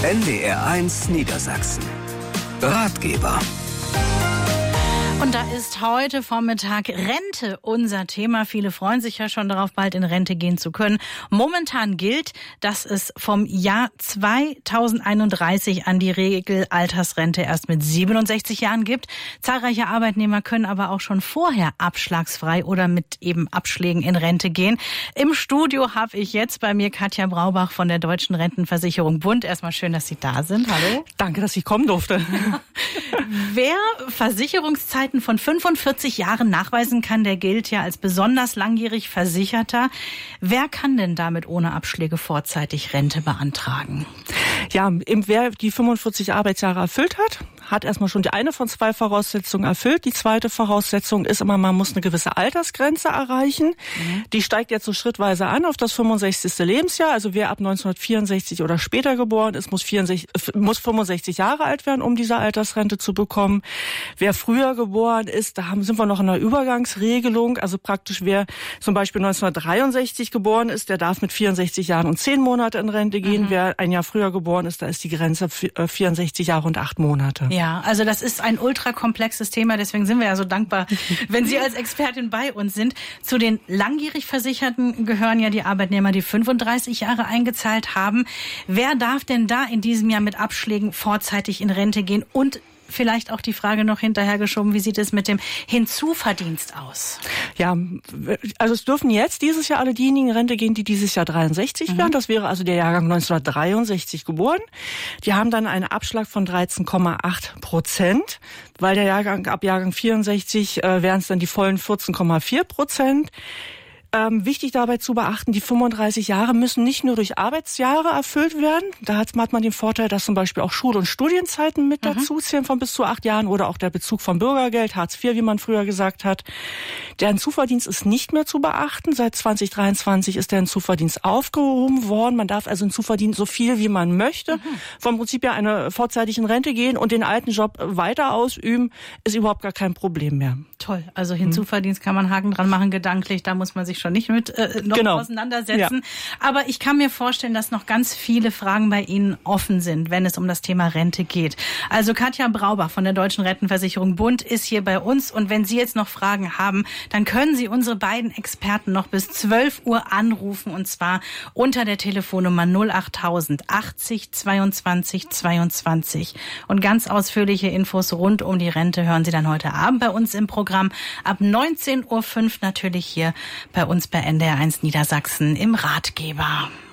NDR1 Niedersachsen. Ratgeber. Und da ist heute Vormittag Rente unser Thema. Viele freuen sich ja schon darauf, bald in Rente gehen zu können. Momentan gilt, dass es vom Jahr 2031 an die Regelaltersrente erst mit 67 Jahren gibt. Zahlreiche Arbeitnehmer können aber auch schon vorher abschlagsfrei oder mit eben Abschlägen in Rente gehen. Im Studio habe ich jetzt bei mir Katja Braubach von der Deutschen Rentenversicherung Bund. Erstmal schön, dass Sie da sind. Hallo. Danke, dass ich kommen durfte. Wer Versicherungszeiten von 45 Jahren nachweisen kann, der gilt ja als besonders langjährig Versicherter. Wer kann denn damit ohne Abschläge vorzeitig Rente beantragen? Ja, wer die 45 Arbeitsjahre erfüllt hat erstmal schon die eine von zwei Voraussetzungen erfüllt. Die zweite Voraussetzung ist immer, man muss eine gewisse Altersgrenze erreichen. Die steigt jetzt so schrittweise an auf das 65. Lebensjahr. Also wer ab 1964 oder später geboren ist, muss 65 Jahre alt werden, um diese Altersrente zu bekommen. Wer früher geboren ist, sind wir noch in einer Übergangsregelung. Also praktisch wer zum Beispiel 1963 geboren ist, der darf mit 64 Jahren und 10 Monate in Rente gehen. Wer ein Jahr früher geboren ist, da ist die Grenze 64 Jahre und 8 Monate. Ja, also das ist ein ultrakomplexes Thema, deswegen sind wir ja so dankbar, wenn Sie als Expertin bei uns sind. Zu den langjährig Versicherten gehören ja die Arbeitnehmer, die 35 Jahre eingezahlt haben. Wer darf denn da in diesem Jahr mit Abschlägen vorzeitig in Rente gehen? Und vielleicht auch die Frage noch hinterhergeschoben, wie sieht es mit dem Hinzuverdienst aus? Ja, also es dürfen jetzt dieses Jahr alle diejenigen in Rente gehen, die dieses Jahr 63 werden. Das wäre also der Jahrgang 1963 geboren. Die haben dann einen Abschlag von 13,8%, weil der ab Jahrgang 64 wären es dann die vollen 14,4%. Wichtig dabei zu beachten, die 35 Jahre müssen nicht nur durch Arbeitsjahre erfüllt werden. Da hat man den Vorteil, dass zum Beispiel auch Schul- und Studienzeiten mit dazu zählen von bis zu 8 Jahren oder auch der Bezug vom Bürgergeld, Hartz IV, wie man früher gesagt hat. Der Hinzuverdienst ist nicht mehr zu beachten. Seit 2023 ist der Hinzuverdienst aufgehoben worden. Man darf also hinzuverdienen so viel, wie man möchte. Vom Prinzip her eine vorzeitig in Rente gehen und den alten Job weiter ausüben, ist überhaupt gar kein Problem mehr. Toll, also Hinzuverdienst kann man Haken dran machen, gedanklich, da muss man sich schon nicht mit auseinandersetzen. Ja. Aber ich kann mir vorstellen, dass noch ganz viele Fragen bei Ihnen offen sind, wenn es um das Thema Rente geht. Also Katja Braubach von der Deutschen Rentenversicherung Bund ist hier bei uns. Und wenn Sie jetzt noch Fragen haben, dann können Sie unsere beiden Experten noch bis 12 Uhr anrufen. Und zwar unter der Telefonnummer 08000 80 22 22. Und ganz ausführliche Infos rund um die Rente hören Sie dann heute Abend bei uns im Programm. Ab 19.05 Uhr natürlich hier bei uns bei NDR1 Niedersachsen im Ratgeber.